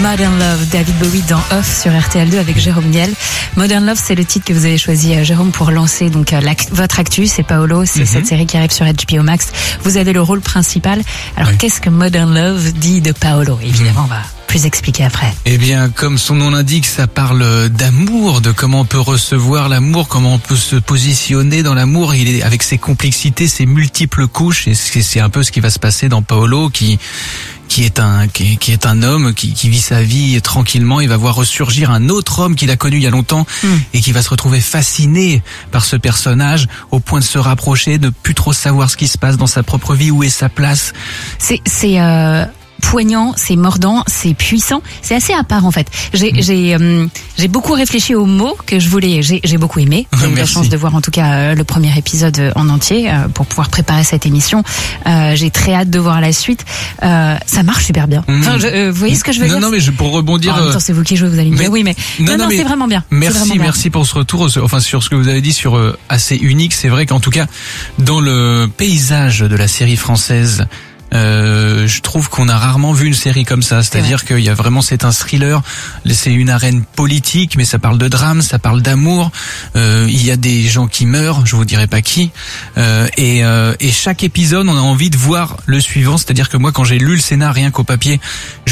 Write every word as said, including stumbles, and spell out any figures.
Modern Love, David Bowie dans Off sur R T L deux avec Jérôme Niel. Modern Love, c'est le titre que vous avez choisi, Jérôme, pour lancer donc votre actu. C'est Paolo, c'est mm-hmm. cette série qui arrive sur H B O Max. Vous avez le rôle principal. Alors, oui. qu'est-ce que Modern Love dit de Paolo? Évidemment, on va plus expliquer après. Eh bien, comme son nom l'indique, ça parle d'amour, de comment on peut recevoir l'amour, comment on peut se positionner dans l'amour. Il est avec ses complexités, ses multiples couches, et c'est, c'est un peu ce qui va se passer dans Paolo, qui qui est un qui est, qui est un homme qui, qui vit sa vie tranquillement. Il va voir ressurgir un autre homme qu'il a connu il y a longtemps mm. et qui va se retrouver fasciné par ce personnage au point de se rapprocher, de plus trop savoir ce qui se passe dans sa propre vie, où est sa place. C'est c'est euh... poignant, c'est mordant, c'est puissant, c'est assez à part en fait. J'ai mmh. j'ai euh, j'ai beaucoup réfléchi aux mots que je voulais. J'ai j'ai beaucoup aimé. J'ai eu la chance de voir en tout cas euh, le premier épisode en entier euh, pour pouvoir préparer cette émission. Euh, j'ai très hâte de voir la suite. Euh, ça marche super bien. Mmh. Enfin, je, euh, vous voyez ce que je veux non, dire? Non, mais je, pour rebondir. En même temps, c'est vous qui jouez, vous allez me mais, dire oui, mais non, non, non mais, c'est vraiment bien. Merci, vraiment merci bien. pour ce retour. Enfin, sur ce que vous avez dit sur euh, assez unique, c'est vrai qu'en tout cas, dans le paysage de la série française. Euh, je trouve qu'on a rarement vu une série comme ça, c'est-à-dire qu'il y a vraiment, c'est un thriller, c'est une arène politique, mais ça parle de drame, ça parle d'amour, euh, il y a des gens qui meurent, je vous dirai pas qui, euh, et, euh, et chaque épisode on a envie de voir le suivant, c'est-à-dire que moi quand j'ai lu le scénar rien qu'au papier,